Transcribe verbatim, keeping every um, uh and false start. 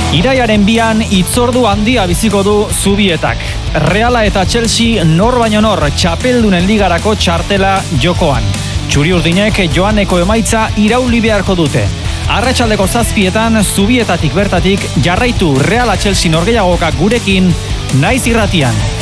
Iraiaren bian itzordu handia biziko du Zubietak. Reala eta Chelsea nor baino nor txapeldunen ligarako txartela jokoan. Txuri-urdinek joaneko emaitza irauli beharko dute. Arratsaldeko zazpietan Zubietatik bertatik jarraitu Reala Chelsea norgehiagoka gurekin naiz irratian.